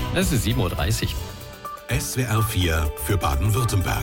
Es ist 7:30 Uhr. SWR 4 für Baden-Württemberg.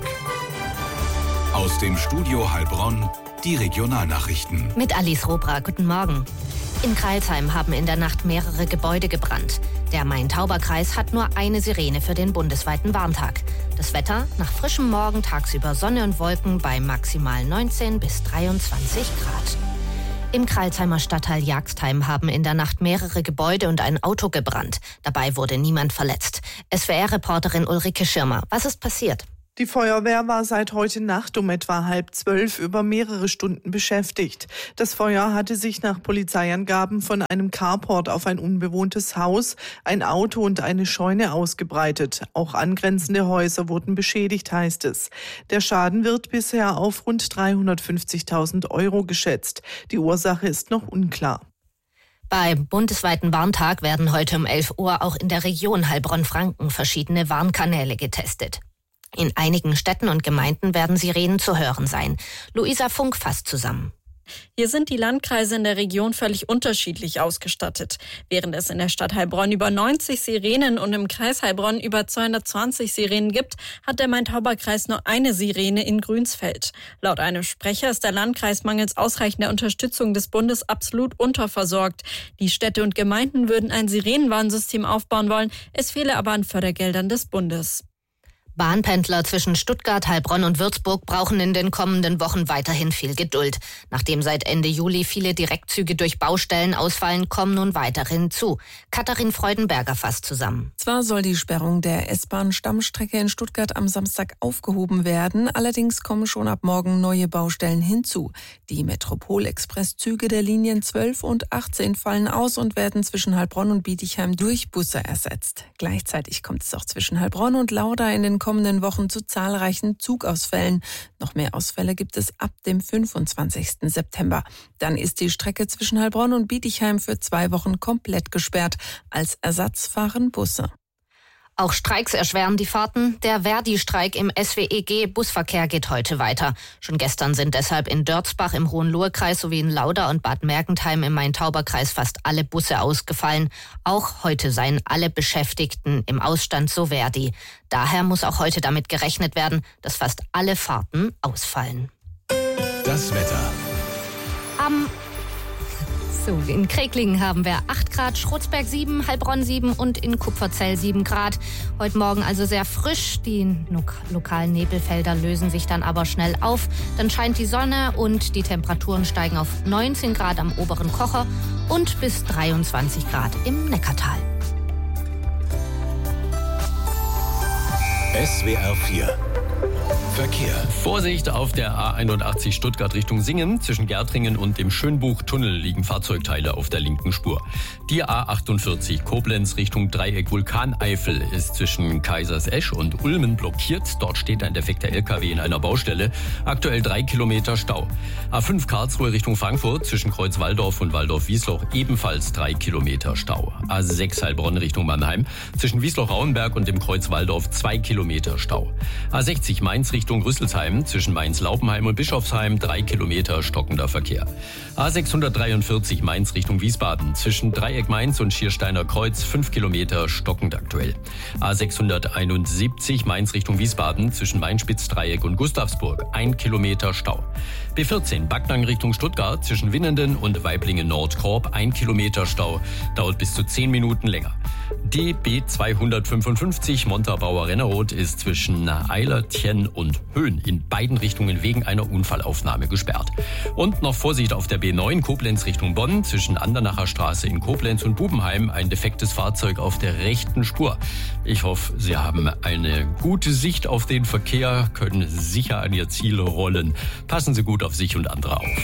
Aus dem Studio Heilbronn die Regionalnachrichten. Mit Alice Robra, guten Morgen. In Crailsheim haben in der Nacht mehrere Gebäude gebrannt. Der Main-Tauber-Kreis hat nur eine Sirene für den bundesweiten Warntag. Das Wetter nach frischem Morgen tagsüber Sonne und Wolken bei maximal 19 bis 23 Grad. Im Crailsheimer Stadtteil Jagstheim haben in der Nacht mehrere Gebäude und ein Auto gebrannt. Dabei wurde niemand verletzt. SWR-Reporterin Ulrike Schirmer, was ist passiert? Die Feuerwehr war seit heute Nacht um etwa 11:30 über mehrere Stunden beschäftigt. Das Feuer hatte sich nach Polizeiangaben von einem Carport auf ein unbewohntes Haus, ein Auto und eine Scheune ausgebreitet. Auch angrenzende Häuser wurden beschädigt, heißt es. Der Schaden wird bisher auf rund 350.000 € geschätzt. Die Ursache ist noch unklar. Beim bundesweiten Warntag werden heute um 11 Uhr auch in der Region Heilbronn-Franken verschiedene Warnkanäle getestet. In einigen Städten und Gemeinden werden Sirenen zu hören sein. Luisa Funk fasst zusammen. Hier sind die Landkreise in der Region völlig unterschiedlich ausgestattet. Während es in der Stadt Heilbronn über 90 Sirenen und im Kreis Heilbronn über 220 Sirenen gibt, hat der Main-Tauber-Kreis nur eine Sirene in Grünsfeld. Laut einem Sprecher ist der Landkreis mangels ausreichender Unterstützung des Bundes absolut unterversorgt. Die Städte und Gemeinden würden ein Sirenenwarnsystem aufbauen wollen, es fehle aber an Fördergeldern des Bundes. Bahnpendler zwischen Stuttgart, Heilbronn und Würzburg brauchen in den kommenden Wochen weiterhin viel Geduld. Nachdem seit Ende Juli viele Direktzüge durch Baustellen ausfallen, kommen nun weitere hinzu. Katharin Freudenberger fasst zusammen. Zwar soll die Sperrung der S-Bahn-Stammstrecke in Stuttgart am Samstag aufgehoben werden, allerdings kommen schon ab morgen neue Baustellen hinzu. Die Metropol-Express-Züge der Linien 12 und 18 fallen aus und werden zwischen Heilbronn und Bietigheim durch Busse ersetzt. Gleichzeitig kommt es auch zwischen Heilbronn und Lauda in den kommenden Wochen zu zahlreichen Zugausfällen. Noch mehr Ausfälle gibt es ab dem 25. September. Dann ist die Strecke zwischen Heilbronn und Bietigheim für 2 Wochen komplett gesperrt. Als Ersatz fahren Busse. Auch Streiks erschweren die Fahrten. Der Verdi-Streik im SWEG-Busverkehr geht heute weiter. Schon gestern sind deshalb in Dörzbach im Hohenlohe-Kreis sowie in Lauda und Bad Mergentheim im Main-Tauber-Kreis fast alle Busse ausgefallen. Auch heute seien alle Beschäftigten im Ausstand, so Verdi. Daher muss auch heute damit gerechnet werden, dass fast alle Fahrten ausfallen. Das Wetter. In Kreglingen haben wir 8 Grad, Schrutzberg 7, Heilbronn 7 und in Kupferzell 7 Grad. Heute Morgen also sehr frisch. Die lokalen Nebelfelder lösen sich dann aber schnell auf. Dann scheint die Sonne und die Temperaturen steigen auf 19 Grad am oberen Kocher und bis 23 Grad im Neckartal. SWR 4 Verkehr. Vorsicht auf der A81 Stuttgart Richtung Singen. Zwischen Gärtringen und dem Schönbuchtunnel liegen Fahrzeugteile auf der linken Spur. Die A48 Koblenz Richtung Dreieck Vulkaneifel ist zwischen Kaisersesch und Ulmen blockiert. Dort steht ein defekter LKW in einer Baustelle. Aktuell 3 Kilometer Stau. A5 Karlsruhe Richtung Frankfurt zwischen Kreuz Walldorf und Walldorf-Wiesloch ebenfalls 3 Kilometer Stau. A6 Heilbronn Richtung Mannheim zwischen Wiesloch-Rauenberg und dem Kreuz Walldorf 2 Kilometer Stau. A60 Mainz Richtung Rüsselsheim zwischen Mainz-Laupenheim und Bischofsheim 3 Kilometer stockender Verkehr. A643 Mainz Richtung Wiesbaden zwischen Dreieck Mainz und Schiersteiner Kreuz 5 Kilometer stockend aktuell. A671 Mainz Richtung Wiesbaden zwischen Mainspitz-Dreieck und Gustavsburg 1 Kilometer Stau. B14 Backnang Richtung Stuttgart zwischen Winnenden und Weiblingen-Nordkorb 1 Kilometer Stau, dauert bis zu 10 Minuten länger. Die B255 Montabaur-Rennerroth ist zwischen Eilertjen und Höhen in beiden Richtungen wegen einer Unfallaufnahme gesperrt. Und noch Vorsicht auf der B9 Koblenz Richtung Bonn zwischen Andernacher Straße in Koblenz und Bubenheim ein defektes Fahrzeug auf der rechten Spur. Ich hoffe, Sie haben eine gute Sicht auf den Verkehr, können sicher an Ihr Ziel rollen. Passen Sie gut auf sich und andere auf.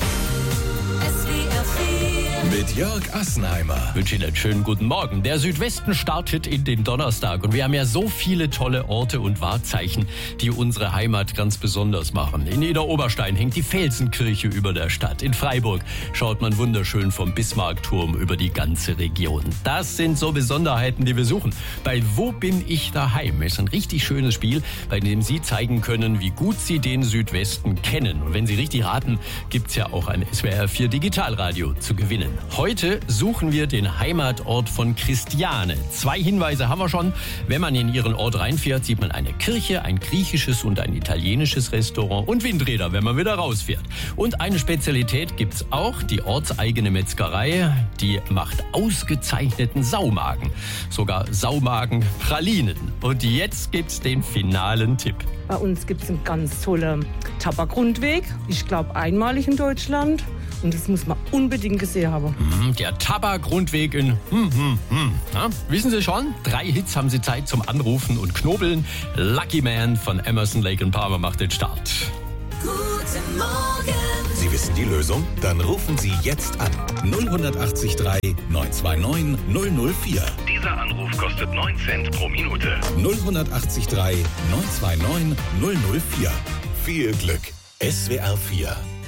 Mit Jörg Assenheimer. Ich wünsche Ihnen einen schönen guten Morgen. Der Südwesten startet in den Donnerstag und wir haben ja so viele tolle Orte und Wahrzeichen, die unsere Heimat ganz besonders machen. In Niederoberstein hängt die Felsenkirche über der Stadt. In Freiburg schaut man wunderschön vom Bismarckturm über die ganze Region. Das sind so Besonderheiten, die wir suchen. Bei Wo bin ich daheim? Ist ein richtig schönes Spiel, bei dem Sie zeigen können, wie gut Sie den Südwesten kennen. Und wenn Sie richtig raten, gibt's ja auch ein SWR 4 Digitalradio zu gewinnen. Heute suchen wir den Heimatort von Christiane. 2 Hinweise haben wir schon. Wenn man in ihren Ort reinfährt, sieht man eine Kirche, ein griechisches und ein italienisches Restaurant und Windräder, wenn man wieder rausfährt. Und eine Spezialität gibt's auch, die ortseigene Metzgerei. Die macht ausgezeichneten Saumagen. Sogar Saumagen-Pralinen. Und jetzt gibt's den finalen Tipp. Bei uns gibt es einen ganz tollen Tabakrundweg. Ich glaube, einmalig in Deutschland. Und das muss man unbedingt gesehen haben. Der Tabakrundweg in Na, wissen Sie schon? 3 Hits haben Sie Zeit zum Anrufen und Knobeln. Lucky Man von Emerson, Lake & Palmer macht den Start. Guten Morgen. Sie wissen die Lösung? Dann rufen Sie jetzt an. 080 3 929 004. Dieser Anruf kostet 9 Cent pro Minute. 080 3 929 004. Viel Glück. SWR 4